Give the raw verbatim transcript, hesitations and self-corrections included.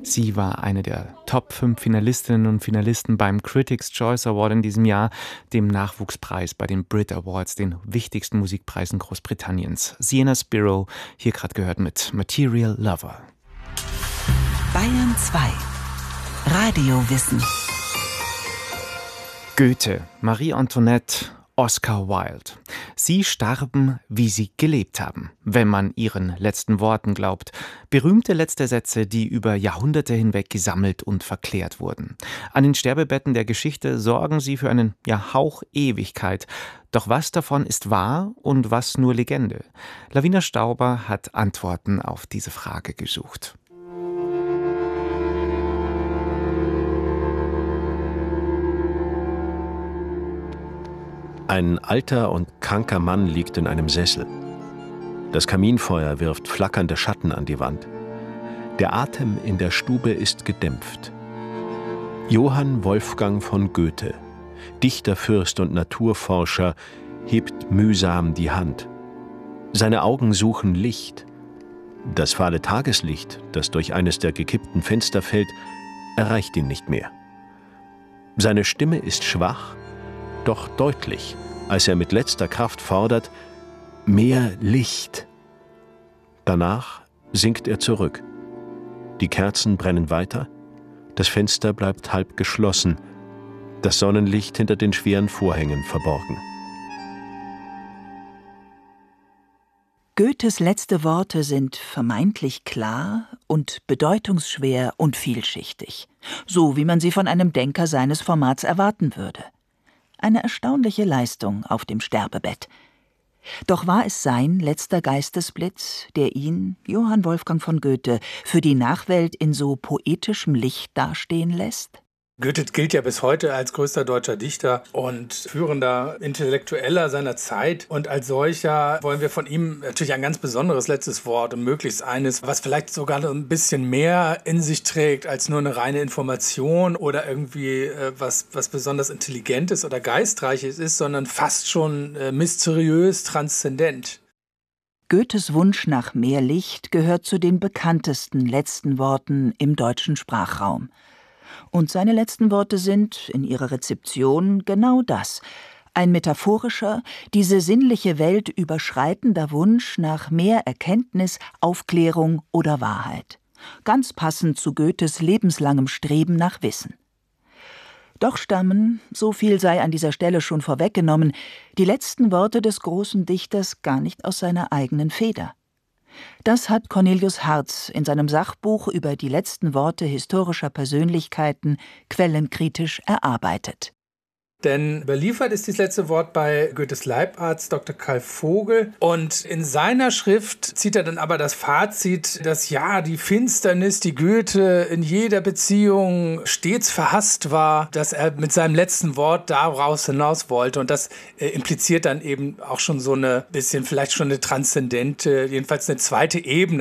Sie war eine der Top fünf Finalistinnen und Finalisten beim Critics' Choice Award in diesem Jahr, dem Nachwuchspreis bei den Brit Awards, den wichtigsten Musikpreisen Großbritanniens. Sienna Spiro, hier gerade gehört mit Material Lover. Bayern zwei. Radiowissen. Goethe, Marie Antoinette, Oscar Wilde. Sie starben, wie sie gelebt haben, wenn man ihren letzten Worten glaubt. Berühmte letzte Sätze, die über Jahrhunderte hinweg gesammelt und verklärt wurden. An den Sterbebetten der Geschichte sorgen sie für einen ja, Hauch Ewigkeit. Doch was davon ist wahr und was nur Legende? Lavina Stauber hat Antworten auf diese Frage gesucht. Ein alter und kranker Mann liegt in einem Sessel. Das Kaminfeuer wirft flackernde Schatten an die Wand. Der Atem in der Stube ist gedämpft. Johann Wolfgang von Goethe, Dichter, Fürst und Naturforscher, hebt mühsam die Hand. Seine Augen suchen Licht. Das fahle Tageslicht, das durch eines der gekippten Fenster fällt, erreicht ihn nicht mehr. Seine Stimme ist schwach, doch deutlich, als er mit letzter Kraft fordert: mehr Licht. Danach sinkt er zurück. Die Kerzen brennen weiter, das Fenster bleibt halb geschlossen, das Sonnenlicht hinter den schweren Vorhängen verborgen. Goethes letzte Worte sind vermeintlich klar und bedeutungsschwer und vielschichtig, so wie man sie von einem Denker seines Formats erwarten würde. Eine erstaunliche Leistung auf dem Sterbebett. Doch war es sein letzter Geistesblitz, der ihn, Johann Wolfgang von Goethe, für die Nachwelt in so poetischem Licht dastehen lässt? Goethe gilt ja bis heute als größter deutscher Dichter und führender Intellektueller seiner Zeit. Und als solcher wollen wir von ihm natürlich ein ganz besonderes letztes Wort und möglichst eines, was vielleicht sogar ein bisschen mehr in sich trägt als nur eine reine Information oder irgendwie äh, was, was besonders Intelligentes oder Geistreiches ist, sondern fast schon äh, mysteriös, transzendent. Goethes Wunsch nach mehr Licht gehört zu den bekanntesten letzten Worten im deutschen Sprachraum. Und seine letzten Worte sind in ihrer Rezeption genau das: ein metaphorischer, diese sinnliche Welt überschreitender Wunsch nach mehr Erkenntnis, Aufklärung oder Wahrheit. Ganz passend zu Goethes lebenslangem Streben nach Wissen. Doch stammen, so viel sei an dieser Stelle schon vorweggenommen, die letzten Worte des großen Dichters gar nicht aus seiner eigenen Feder. Das hat Cornelius Hartz in seinem Sachbuch über die letzten Worte historischer Persönlichkeiten quellenkritisch erarbeitet. Denn überliefert ist das letzte Wort bei Goethes Leibarzt Doktor Karl Vogel. Und in seiner Schrift zieht er dann aber das Fazit, dass ja die Finsternis, die Goethe in jeder Beziehung stets verhasst war, dass er mit seinem letzten Wort daraus hinaus wollte. Und das äh, impliziert dann eben auch schon so eine bisschen, vielleicht schon eine transzendente, jedenfalls eine zweite Ebene.